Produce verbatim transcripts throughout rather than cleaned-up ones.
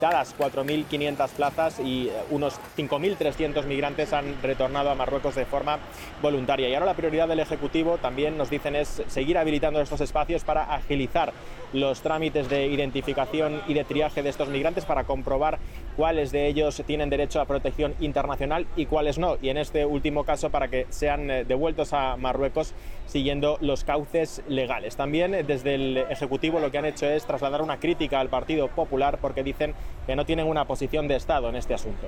cuatro mil quinientas plazas y unos cinco mil trescientos migrantes han retornado a Marruecos de forma voluntaria. Y ahora la prioridad del Ejecutivo, también nos dicen, es seguir habilitando estos espacios para agilizar los trámites de identificación y de triaje de estos migrantes, para comprobar cuáles de ellos tienen derecho a protección internacional y cuáles no. Y en este último caso, para que sean devueltos a Marruecos siguiendo los cauces legales. También desde el Ejecutivo lo que han hecho es trasladar una crítica al Partido Popular, porque dicen que no tienen una posición de Estado en este asunto.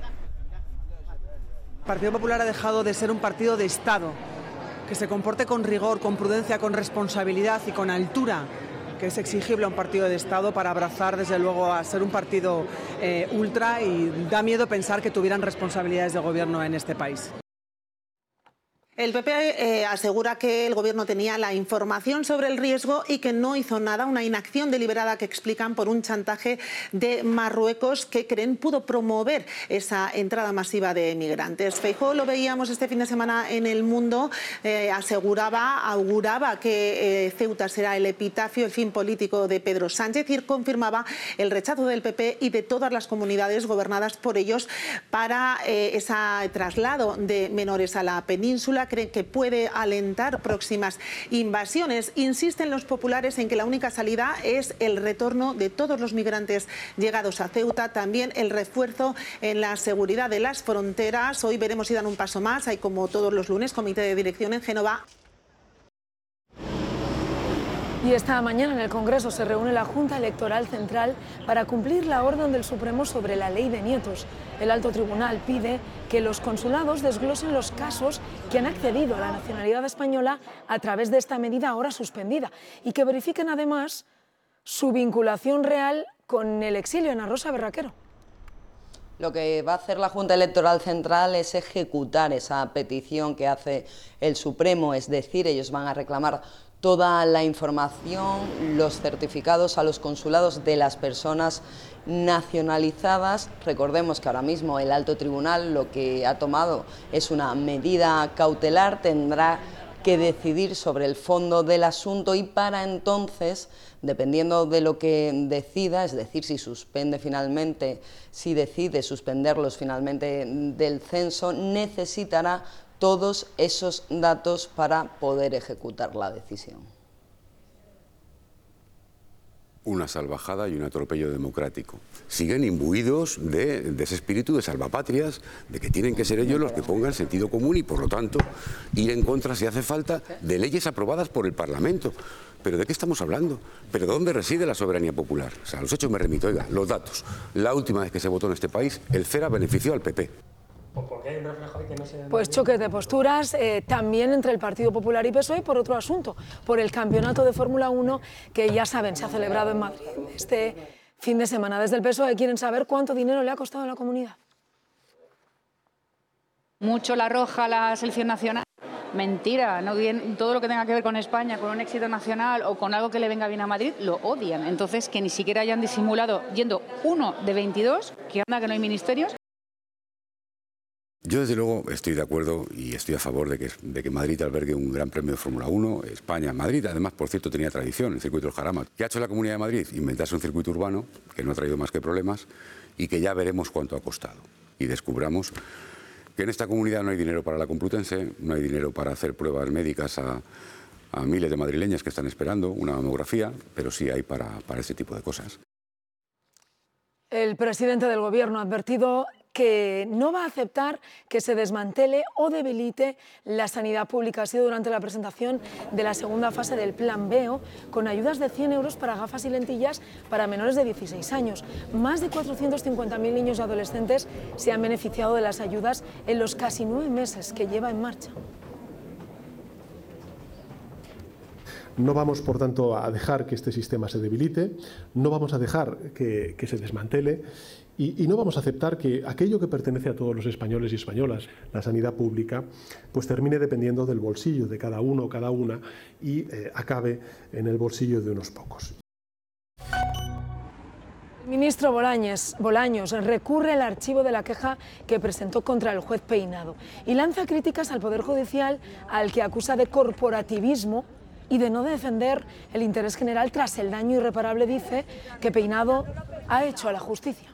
El Partido Popular ha dejado de ser un partido de Estado, que se comporte con rigor, con prudencia, con responsabilidad y con altura, que es exigible a un partido de Estado para abrazar, desde luego, a ser un partido eh, ultra, y da miedo pensar que tuvieran responsabilidades de gobierno en este país. El P P eh, asegura que el Gobierno tenía la información sobre el riesgo y que no hizo nada, una inacción deliberada que explican por un chantaje de Marruecos que creen pudo promover esa entrada masiva de migrantes. Feijóo, lo veíamos este fin de semana en El Mundo, eh, aseguraba, auguraba que eh, Ceuta será el epitafio, el fin político de Pedro Sánchez, y confirmaba el rechazo del P P y de todas las comunidades gobernadas por ellos para eh, ese traslado de menores a la península. Creen que puede alentar próximas invasiones. Insisten los populares en que la única salida es el retorno de todos los migrantes llegados a Ceuta, también el refuerzo en la seguridad de las fronteras. Hoy veremos si dan un paso más. Hay, como todos los lunes, comité de dirección en Génova. Y esta mañana en el Congreso se reúne la Junta Electoral Central para cumplir la orden del Supremo sobre la ley de nietos. El alto tribunal pide que los consulados desglosen los casos que han accedido a la nacionalidad española a través de esta medida ahora suspendida, y que verifiquen además su vinculación real con el exilio. Ana Rosa Berraquero. Lo que va a hacer la Junta Electoral Central es ejecutar esa petición que hace el Supremo, es decir, ellos van a reclamar toda la información, los certificados a los consulados de las personas nacionalizadas. Recordemos que ahora mismo el alto tribunal lo que ha tomado es una medida cautelar, tendrá que decidir sobre el fondo del asunto, y para entonces, dependiendo de lo que decida, es decir, si suspende finalmente, si decide suspenderlos finalmente del censo, necesitará todos esos datos para poder ejecutar la decisión. Una salvajada y un atropello democrático. Siguen imbuidos de, de ese espíritu de salvapatrias, de que tienen que ser ellos los que pongan sentido común y, por lo tanto, ir en contra, si hace falta, de leyes aprobadas por el Parlamento. ¿Pero de qué estamos hablando? ¿Pero dónde reside la soberanía popular? O sea, a los hechos me remito. Oiga, los datos. La última vez que se votó en este país, el CERA benefició al P P. ¿Por qué hay un reflejo de que no se... Pues choques de posturas eh, también entre el Partido Popular y P S O E por otro asunto, por el campeonato de Fórmula uno que, ya saben, se ha celebrado en Madrid este fin de semana. Desde el P S O E quieren saber cuánto dinero le ha costado a la comunidad. Mucho la roja la selección nacional. Mentira, no, todo lo que tenga que ver con España, con un éxito nacional o con algo que le venga bien a Madrid, lo odian. Entonces, que ni siquiera hayan disimulado yendo uno de veintidós, que anda que no hay ministerios. Yo, desde luego, estoy de acuerdo y estoy a favor de que, de que Madrid albergue un gran premio de Fórmula uno. España, Madrid, además, por cierto, tenía tradición, el circuito del Jarama. ¿Qué ha hecho la Comunidad de Madrid? Inventarse un circuito urbano que no ha traído más que problemas y que ya veremos cuánto ha costado. Y descubramos que en esta comunidad no hay dinero para la Complutense, no hay dinero para hacer pruebas médicas a, a miles de madrileñas que están esperando una mamografía, pero sí hay para, para ese tipo de cosas. El presidente del Gobierno ha advertido que no va a aceptar que se desmantele o debilite la sanidad pública. Ha sido durante la presentación de la segunda fase del Plan B E O, con ayudas de cien euros para gafas y lentillas para menores de dieciséis años. Más de cuatrocientos cincuenta mil niños y adolescentes se han beneficiado de las ayudas en los casi nueve meses que lleva en marcha. No vamos, por tanto, a dejar que este sistema se debilite, no vamos a dejar que, que se desmantele y, y no vamos a aceptar que aquello que pertenece a todos los españoles y españolas, la sanidad pública, pues termine dependiendo del bolsillo de cada uno o cada una y eh, acabe en el bolsillo de unos pocos. El ministro Bolaños, Bolaños recurre al archivo de la queja que presentó contra el juez Peinado y lanza críticas al Poder Judicial, al que acusa de corporativismo y de no defender el interés general tras el daño irreparable, dice, que Peinado ha hecho a la justicia.